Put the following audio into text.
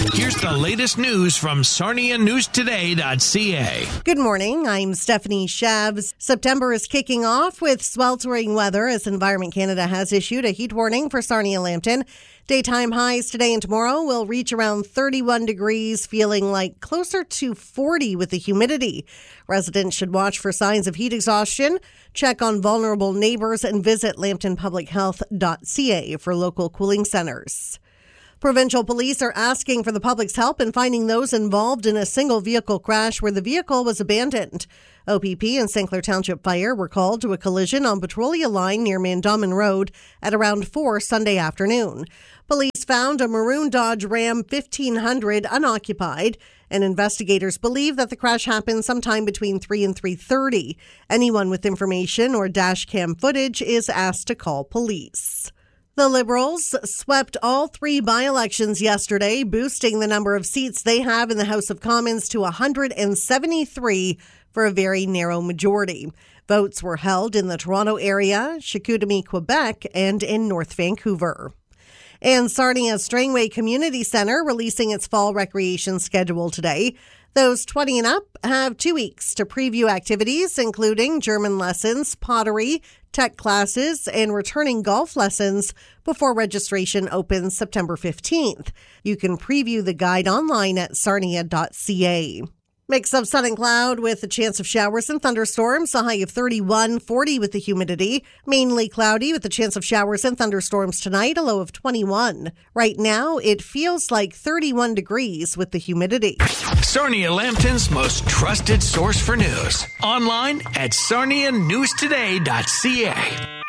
Here's the latest news from SarniaNewsToday.ca. Good morning. I'm Stephanie Shabs. September is kicking off with sweltering weather as Environment Canada has issued a heat warning for Sarnia-Lambton. Daytime highs today and tomorrow will reach around 31 degrees, feeling like closer to 40 with the humidity. Residents should watch for signs of heat exhaustion, check on vulnerable neighbors, and visit lambtonpublichealth.ca for local cooling centers. Provincial police are asking for the public's help in finding those involved in a single vehicle crash where the vehicle was abandoned. OPP and St. Clair Township Fire were called to a collision on Petrolia Line near Mandamin Road at around 4 Sunday afternoon. Police found a maroon Dodge Ram 1500 unoccupied, and investigators believe that the crash happened sometime between 3 and 3:30. Anyone with information or dash cam footage is asked to call police. The Liberals swept all 3 by-elections yesterday, boosting the number of seats they have in the House of Commons to 173 for a very narrow majority. Votes were held in the Toronto area, Chicoutimi, Quebec, and in North Vancouver. And Sarnia Strangway Community Centre releasing its fall recreation schedule today. Those 20 and up have 2 weeks to preview activities, including German lessons, pottery, tech classes, and returning golf lessons before registration opens September 15th. You can preview the guide online at sarnia.ca. Mix of sun and cloud with a chance of showers and thunderstorms, a high of 31, 40 with the humidity. Mainly cloudy with a chance of showers and thunderstorms tonight, a low of 21. Right now, it feels like 31 degrees with the humidity. Sarnia-Lambton's most trusted source for news. Online at SarniaNewsToday.ca.